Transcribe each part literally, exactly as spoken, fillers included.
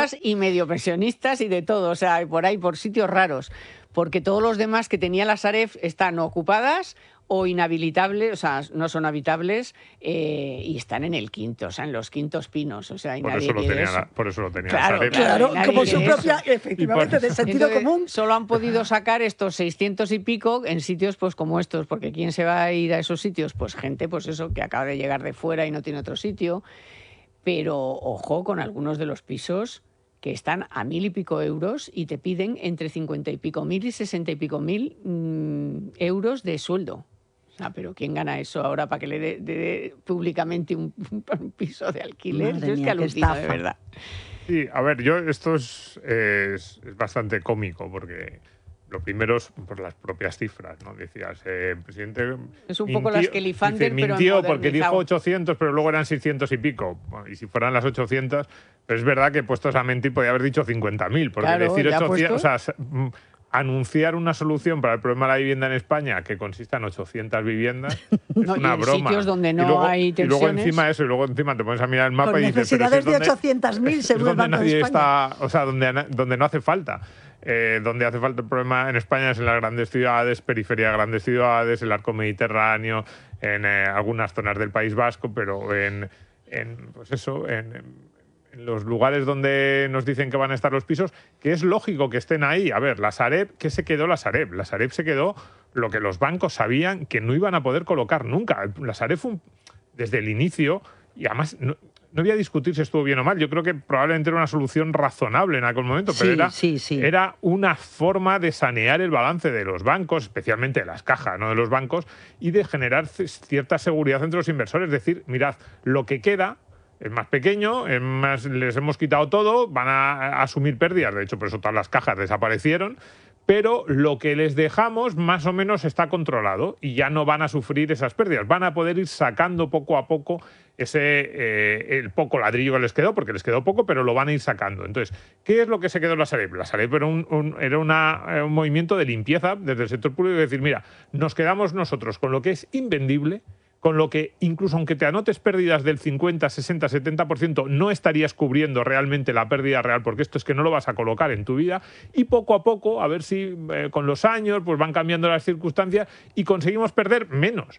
pensionistas y medio pensionistas y de todo, o sea, por ahí, por sitios raros, porque todos los demás que tenía la Sareb están ocupadas o inhabilitables, o sea, no son habitables eh, y están en el quinto, o sea, en los quintos pinos, o sea, y por, nadie eso lo quiere tenía eso. La, por eso lo tenía claro, la Sareb. Claro, Claro, como su nadie propia, quiere eso. efectivamente, de sentido Entonces, común. solo han podido sacar estos seiscientos y pico en sitios pues como estos, porque ¿quién se va a ir a esos sitios? Pues gente, pues eso, que acaba de llegar de fuera y no tiene otro sitio. Pero ojo con algunos de los pisos que están a mil y pico euros y te piden entre cincuenta y pico mil y sesenta y pico mil mmm, euros de sueldo. O sea, pero ¿quién gana eso ahora para que le dé de, de, públicamente un, un piso de alquiler? Madre Yo es mía, que alucino, de verdad. Sí, a ver, yo esto es, es, es bastante cómico porque lo primero es por las propias cifras, ¿no? Decías, eh, el presidente es un mintió, poco las que Lifander, dice, pero mintió porque dijo ochocientos, pero luego eran seiscientos y pico. Bueno, y si fueran las ochocientos, pero es verdad que puestos a mentir podía haber dicho cincuenta mil, porque claro, decir ochocientos, o sea, anunciar una solución para el problema de la vivienda en España que consista en ochocientas viviendas es no, una y en broma. sitios donde no y luego, hay tensiones. Y luego encima eso, y luego encima te pones a mirar el mapa Con y dices, pero necesidades si de donde, ochocientas mil según el donde Banco de nadie España. está, o sea, donde, donde no hace falta. Eh, donde hace falta el problema en España es en las grandes ciudades, periferia de grandes ciudades, el arco mediterráneo, en eh, algunas zonas del País Vasco, pero en, en pues eso, en, en los lugares donde nos dicen que van a estar los pisos, que es lógico que estén ahí. A ver, la Sareb, ¿qué se quedó la Sareb? La Sareb se quedó lo que los bancos sabían que no iban a poder colocar nunca. La Sareb fue un, desde el inicio, y además no, no voy a discutir si estuvo bien o mal, yo creo que probablemente era una solución razonable en aquel momento, pero sí, era, sí, sí. era una forma de sanear el balance de los bancos, especialmente de las cajas, no de los bancos, y de generar cierta seguridad entre los inversores. Es decir, mirad, lo que queda es más pequeño, es más, les hemos quitado todo, van a asumir pérdidas, de hecho por eso todas las cajas desaparecieron, pero lo que les dejamos más o menos está controlado y ya no van a sufrir esas pérdidas. Van a poder ir sacando poco a poco ese eh, el poco ladrillo que les quedó, porque les quedó poco, pero lo van a ir sacando. Entonces, ¿qué es lo que se quedó en la Sareb? La Sareb era, un, un, era una, un movimiento de limpieza desde el sector público, de decir, mira, nos quedamos nosotros con lo que es invendible, con lo que incluso aunque te anotes pérdidas del cincuenta, sesenta, setenta por ciento, no estarías cubriendo realmente la pérdida real, porque esto es que no lo vas a colocar en tu vida, y poco a poco, a ver si eh, con los años pues van cambiando las circunstancias y conseguimos perder menos.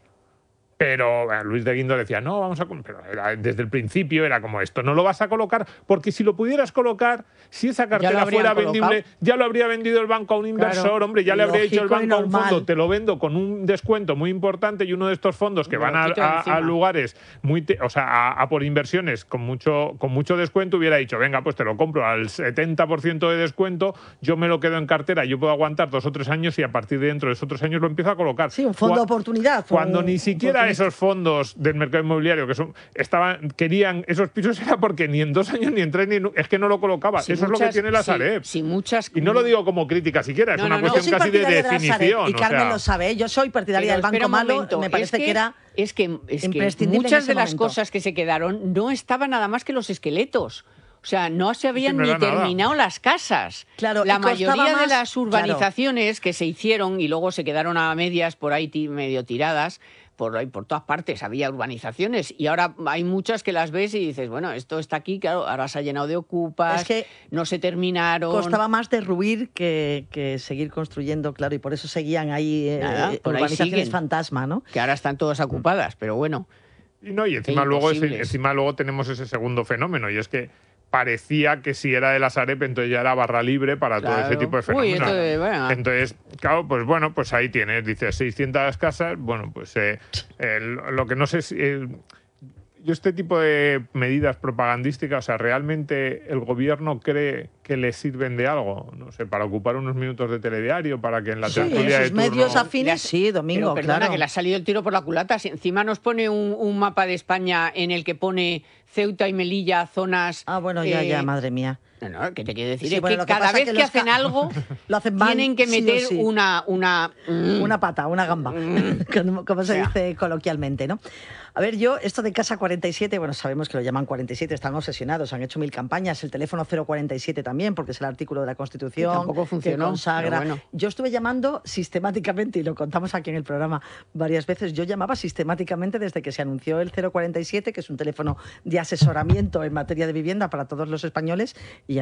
Pero bueno, Luis de Guindos decía, no, vamos a... Pero era, desde el principio era como esto, no lo vas a colocar, porque si lo pudieras colocar, si esa cartera fuera vendible, ya lo habría vendido el banco a un inversor, claro, hombre, ya le habría dicho el banco a un fondo, te lo vendo con un descuento muy importante, y uno de estos fondos que van a, a, a lugares muy... Te, o sea, a, a por inversiones con mucho, con mucho descuento, hubiera dicho, venga, pues te lo compro al setenta por ciento de descuento, yo me lo quedo en cartera, yo puedo aguantar dos o tres años y a partir de dentro de esos tres años lo empiezo a colocar. Sí, un fondo de oportunidad. Cuando ni siquiera esos fondos del mercado inmobiliario que son estaban querían esos pisos era porque ni en dos años ni en tres ni en, es que no lo colocaba. Si Eso muchas, es lo que tiene la si, Sareb. Si muchas... Y no lo digo como crítica siquiera, no, es una no, cuestión no. casi de definición. De y Carmen o sea, lo sabe, yo soy partidaria del banco malo, momento, me parece es que, que era es que, es que muchas muchas de las momento. cosas que se quedaron no estaban nada más que los esqueletos. O sea, no se habían sí, no ni terminado nada. las casas. Claro, la mayoría más, de las urbanizaciones claro. que se hicieron y luego se quedaron a medias por ahí medio tiradas, por ahí por todas partes había urbanizaciones y ahora hay muchas que las ves y dices, bueno, esto está aquí, claro, ahora se ha llenado de ocupas, es que no se terminaron. Costaba más derruir que, que seguir construyendo, claro, y por eso seguían ahí eh, Nada, por urbanizaciones ahí siguen, fantasma, ¿no? Que ahora están todas ocupadas, pero bueno. Y no, y encima luego, ese, encima luego tenemos ese segundo fenómeno, y es que parecía que si era de la Sareb, entonces ya era barra libre para claro. todo ese tipo de fenómenos. Uy, entonces, bueno. entonces, claro, pues bueno, pues ahí tienes, dices seiscientas casas, bueno, pues eh, el, lo que no sé si... Eh, yo este tipo de medidas propagandísticas, o sea, ¿realmente el gobierno cree que le sirven de algo? No sé, para ocupar unos minutos de telediario, para que en la sí, tertulia de turno... medios afines, sí, Domingo, pero perdona, claro. que le ha salido el tiro por la culata. Si encima nos pone un, un mapa de España en el que pone Ceuta y Melilla, zonas... Ah, bueno, ya, eh, ya, madre mía. No, no, ¿qué te quiero decir? Sí, es bueno, que lo que cada vez que, que, que hacen algo, lo hacen mal, tienen que meter sí sí. una... Una, una pata, una gamba, mm, como, como se o sea. dice coloquialmente, ¿no? A ver, yo, esto de Casa cuarenta y siete, bueno, sabemos que lo llaman cuarenta y siete, están obsesionados, han hecho mil campañas, el teléfono cero cuarenta y siete también, porque es el artículo de la Constitución que tampoco funcionó, que consagra. bueno. Yo estuve llamando sistemáticamente, y lo contamos aquí en el programa varias veces, yo llamaba sistemáticamente desde que se anunció el cero cuarenta y siete, que es un teléfono de asesoramiento en materia de vivienda para todos los españoles, y